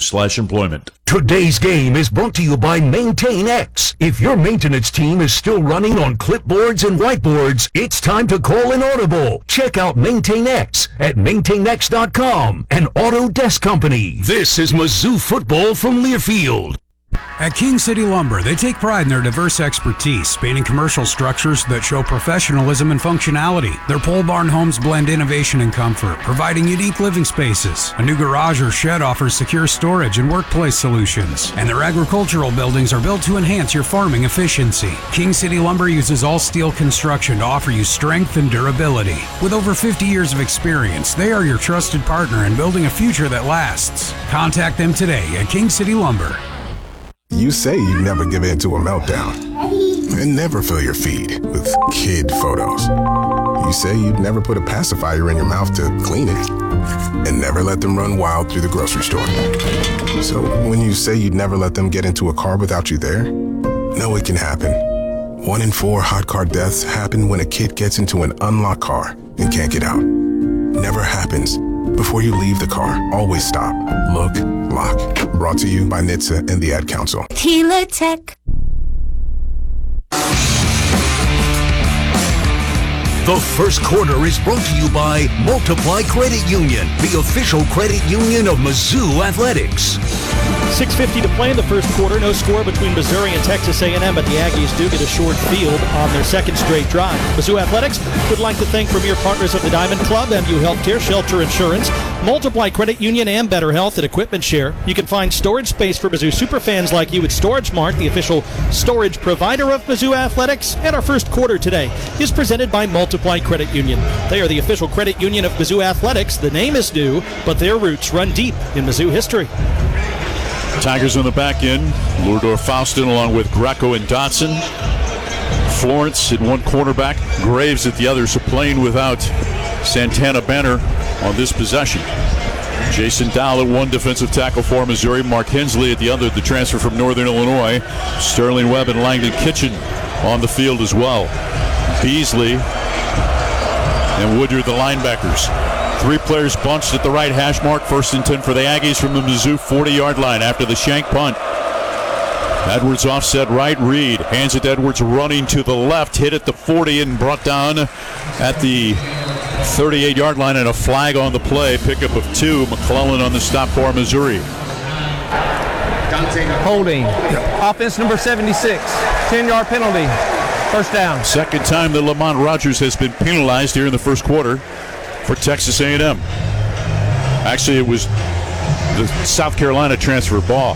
mizzou.edu/employment. Today's game is brought to you by MaintainX. If your maintenance team is still running on clipboards and whiteboards, it's time to call an audible. Check out MaintainX at maintainx.com, an Autodesk company. This is Mizzou football from Learfield. At King City Lumber, they take pride in their diverse expertise, spanning commercial structures that show professionalism and functionality. Their pole barn homes blend innovation and comfort, providing unique living spaces. A new garage or shed offers secure storage and workplace solutions. And their agricultural buildings are built to enhance your farming efficiency. King City Lumber uses all steel construction to offer you strength and durability. With over 50 years of experience, they are your trusted partner in building a future that lasts. Contact them today at King City Lumber. You say you never give in to a meltdown and never fill your feed with kid photos. You say you'd never put a pacifier in your mouth to clean it and never let them run wild through the grocery store. So when you say you'd never let them get into a car without you there, no, it can happen. 1 in 4 hot car deaths happen when a kid gets into an unlocked car and can't get out. Never happens. Before you leave the car, always stop, look, lock. Brought to you by NHTSA and the Ad Council. Tila Tech. The first quarter is brought to you by Multiply Credit Union, the official credit union of Mizzou Athletics. 6:50 to play in the first quarter. No score between Missouri and Texas A&M, but the Aggies do get a short field on their second straight drive. Mizzou Athletics would like to thank premier partners of the Diamond Club, MU Healthcare, Shelter Insurance, Multiply Credit Union, and Better Health and Equipment Share. You can find storage space for Mizzou superfans like you at Storage Mart, the official storage provider of Mizzou Athletics. And our first quarter today is presented by Multiply Credit Union. They are the official credit union of Mizzou Athletics. The name is new, but their roots run deep in Mizzou history. Tigers on the back end. Lourdor Faustin along with Greco and Dotson. Florence at one cornerback. Graves at the other. So playing without Santana Banner on this possession. Jason Dowell at one defensive tackle for Missouri. Mark Hensley at the other, the transfer from Northern Illinois. Sterling Webb and Langdon Kitchen on the field as well. Beasley and Woodyard the linebackers. 3 players bunched at the right hash mark. 1st and 10 for the Aggies from the Mizzou 40-yard line after the shank punt. Edwards offset right. Reed hands it to Edwards running to the left. Hit at the 40 and brought down at the 38-yard line, and a flag on the play. Pickup of 2. McClellan on the stop for Missouri. Holding. Offense number 76. 10-yard penalty. First down. Second time that Lamont Rogers has been penalized here in the first quarter for Texas A&M. Actually, it was the South Carolina transfer Ball.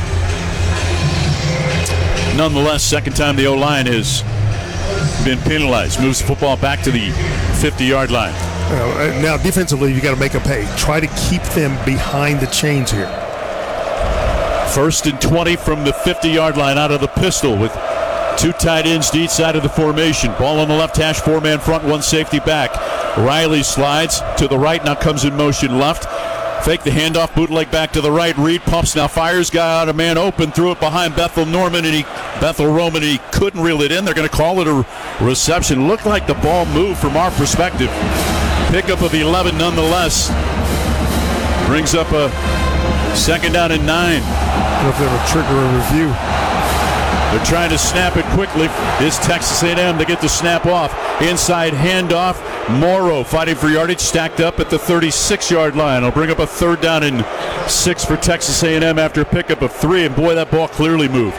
Nonetheless, second time the O-line has been penalized. Moves the football back to the 50-yard line. Now, defensively, you got to make them pay. Try to keep them behind the chains here. 1st and 20 from the 50-yard line out of the pistol with 2 tight ends to each side of the formation. Ball on the left hash, 4-man front, 1 safety back. Riley slides to the right, now comes in motion left. Fake the handoff, bootleg back to the right. Reed pumps, now fires, guy out a man open, threw it behind Bethel Roman, and he couldn't reel it in. They're going to call it a reception. Looked like the ball moved from our perspective. Pickup of 11 nonetheless. Brings up a 2nd down and 9. I don't know if they have a trigger or review. They're trying to snap it quickly. It's Texas A&M to get the snap off. Inside handoff. Morrow fighting for yardage, stacked up at the 36-yard line. I'll bring up a 3rd down and 6 for Texas A&M after a pickup of 3. And boy, that ball clearly moved.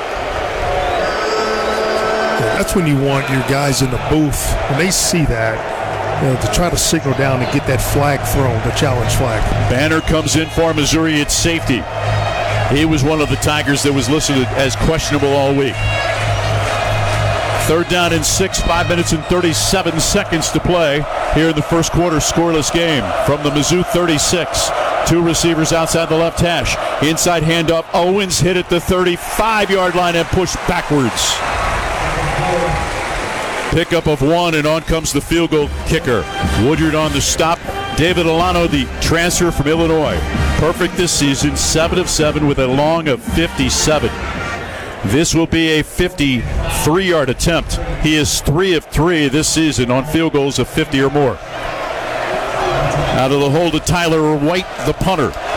That's when you want your guys in the booth, when they see that, to try to signal down and get that flag thrown, the challenge flag. Banner comes in for Missouri at safety. He was one of the Tigers that was listed as questionable all week. 3rd down and 6, 5 minutes and 37 seconds to play here in the first quarter. Scoreless game from the Mizzou 36. 2 receivers outside the left hash. Inside handoff. Owens hit at the 35-yard line and pushed backwards. Pickup of 1, and on comes the field goal kicker. Woodyard on the stop. David Alano, the transfer from Illinois. Perfect this season, 7 of 7 with a long of 57. This will be a 53-yard attempt. He is 3 of 3 this season on field goals of 50 or more. Out of the hold of Tyler White, the punter.